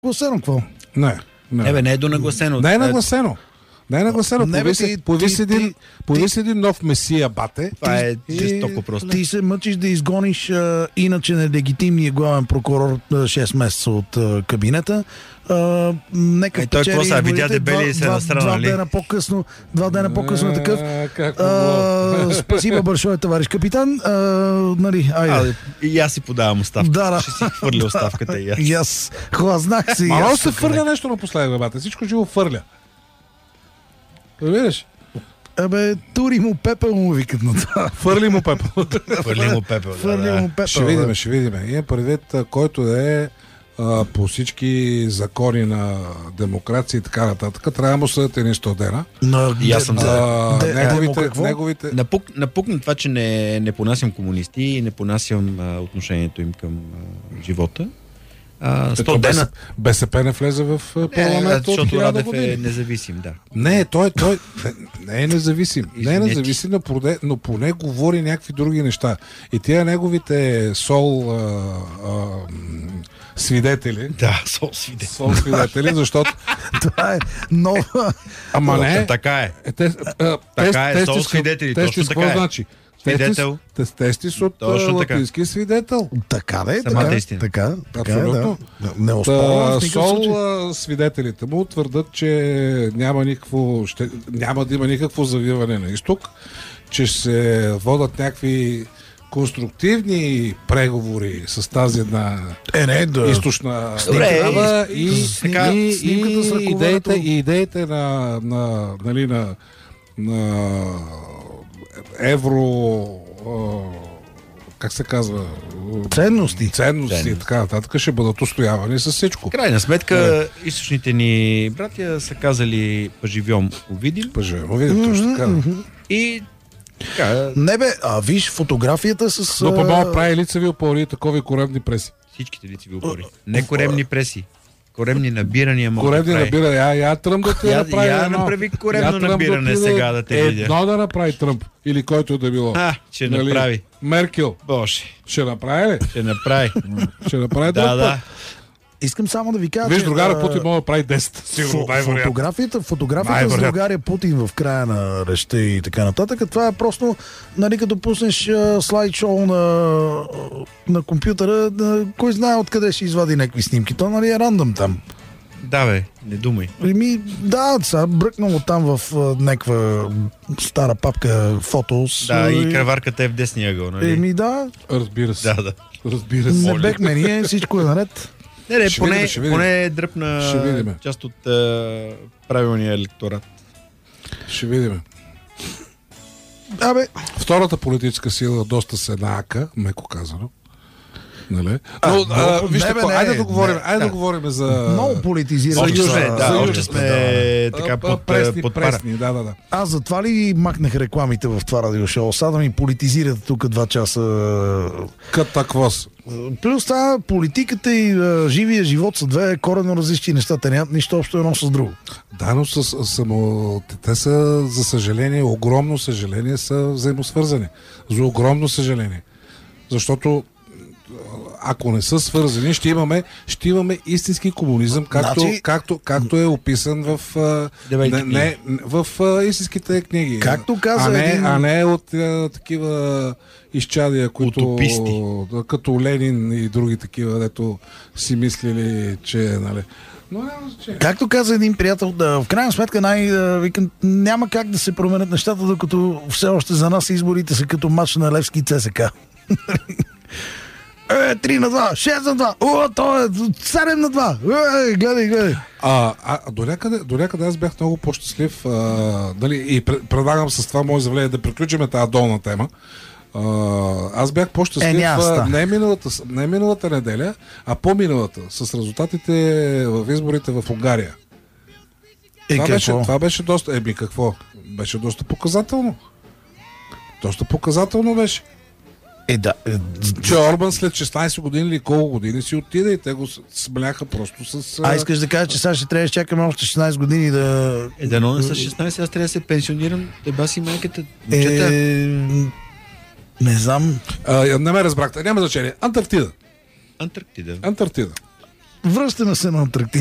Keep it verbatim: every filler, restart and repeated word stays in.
Гласено какво? Не. Не, не, бе, не е донагласено. Не е нагласено. Не е нагласено. Не, Появи се, появи се един, появи се един нов месия, бате. Това е и- жестоко просто. Ти се мъчиш да изгониш а, иначе нелегитимния главен прокурор а, шест месеца от а, кабинета. А, нека Е, той спечели какво са, видя изборите, дебели и се два, насрана, два нали? дена по-късно, два дена по-късно е такъв. А, как А, спасибо большое, товарищ капитан. А, нали, айде. А, и аз си подавам оставка. Да, да. Ще си хвърля оставката и аз. И аз хлазнах си. Мало аз се се фърля нещо напоследък, бате. Всичко живо фърля. Разбираш? Абе, тури му пепел му викат на това. Фърли му пепел. Хвърли му пепел. Фърли да, му да. пепел. Ще видим, ще видим. Има предвид, а, който да е а, по всички закони на демокрация и така нататък. Трябва да му съдят едни сто дена. На, И аз съм за. А, Де- демо неговите, какво? неговите... Напук, напукна това, че не, не понасям комунисти и не понасям а, отношението им към а, живота. А, сто Ето, дена. БСП не влезе в а, Не, парламента от защото хиляда Радев години. е независим, да. Не, той, той не, не е независим. Не е Извинете. независим, но, поне, но поне говори някакви други неща. И тия неговите сол а, а, м, свидетели, Да, сол свидетел. сол свидетели, защото... Това е нова. Ама не, Така е. е, те, а, Така е, тест- сол тести с- свидетели, тести точно с така какво е. значи? Свидетел. Тести, тести с от Точно а, така. латински свидетел. Така да е, Самата така, истина. така, така е, да. Абсолютно. Не оспорвам Та, в никакъв случай. сол а, свидетелите му твърдат, че няма никакво, ще, няма да има никакво завиване на изток, че се водят някакви конструктивни преговори с тази една Е, не, да. източна Добре, държава и- и, така, и, снимката с и, ръководето. идеите, и идеите на, на, нали, на, на евро а, как се казва Ценности. ценности и така нататък ще бъдат устоявани с всичко. Крайна сметка, източните ни братя са казали поживьом увидим Пъжево, видим точно така. и така, Не бе, а виж фотографията с... Но а, по-малко прави лицеви опори и такови коремни преси. всичките лицеви опори. Не коремни преси. Коремни набирания могат Коремни да прави. набира, я, я Тръмп да ти Я- направи я едно. направи коремно Я Тръмп набиране отиде сега да те видя. Едно да направи Тръмп или който да било. А, ще Нали? направи. Меркел. Боже, Ще направи ли? ще направи. Ще направи Да, друг да. път. Искам само да ви кажа, Виж, че, другара а, Путин може да прави десет. Сигурно, фо- най-вероятно. фотографията, фотографията с Най-вероятно. другаря Путин в края на речта и така нататък, това е просто, нали, като пуснеш а, слайд-шоу на, на компютъра, да, кой знае откъде ще извади някакви снимки. То, нали, е рандъм там. Да, бе, не думай. Еми, да, сега бръкнало там в а, някаква стара папка фотос. Да, и кръварката е в десния ъгъл, нали? Еми, да, Разбира се. Да, да. Разбира се. не бехме ние, всичко е наред. Не, не, Ще поне, видим, ще видим. поне дръпна Ще видим. част от а, правилния електорат. Ще видим. Абе, Втората политическа сила доста се наака, меко казано. Нали? А, Но, но- а, вижте, не, бе, какво, не, айде да говорим, не, айде да да. говорим за... много политизирано. Още сме, за да, Южната, още сме да. така А, под, пресни, под пара. пресни, да, да, да. Аз затова ли махнах рекламите в това радиошоу? Сега да ми политизирате тук два часа. Катаквос. Плюс това политиката и а, живия живот са две коренно различни неща. Те нямат нищо общо едно с друго. Да, но с, само, те са, за съжаление, огромно съжаление, са взаимосвързани. За огромно съжаление. Защото ако не са свързани, ще имаме, ще имаме истински комунизъм, както, Значи- както, както е описан в, а, Девайки не, не, в а, истинските книги. Както каза а не, един- а не от а, такива изчадия, които Утописти. да, като Ленин и други такива, дето си мислили, че нали. Но няма значение. Както каза един приятел, да, в крайна сметка най, да, викам, няма как да се променят нещата, докато все още за нас изборите са като матч на Левски и ЦСК. Е, три на два, шест на два, о, то е седем на два, е, гледай, гледай. А, а до, някъде, до някъде аз бях много по-щастлив, а, дали, и пред- предлагам с това мое изявление да приключим тази долна тема. А, аз бях по-щастлив Е, няма ста. а, не, миналата, с- не миналата неделя, а по-миналата, с резултатите в изборите в Унгария. И Това беше, какво? това беше доста, еби какво? Беше доста показателно. Доста показателно беше. Е, да, е, Че Орбан след шестнайсет години или колко години си отиде и те го с- смляха просто с... а искаш да кажеш, че сега ще трябва да чакаме още шестнайсет години да... Е, да, но не са шестнайсет, аз трябва да се пенсионирам. Еба си майката. Момчета. Е, не знам. А, не ме разбрахте, няма значение. Антарктида. Антарктида. Антарктида. Връщаме се на Антарктида.